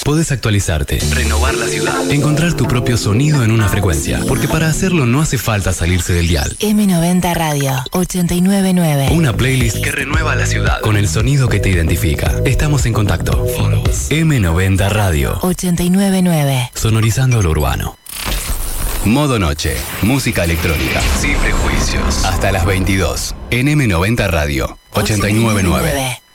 Podés actualizarte, renovar la ciudad, encontrar tu propio sonido en una frecuencia, porque para hacerlo no hace falta salirse del dial. M90 Radio 899. Una playlist que renueva la ciudad con el sonido que te identifica. Estamos en contacto. M90 Radio 899. Sonorizando lo urbano. Modo Noche, música electrónica, sin prejuicios. Hasta las 22 en M90 Radio 899.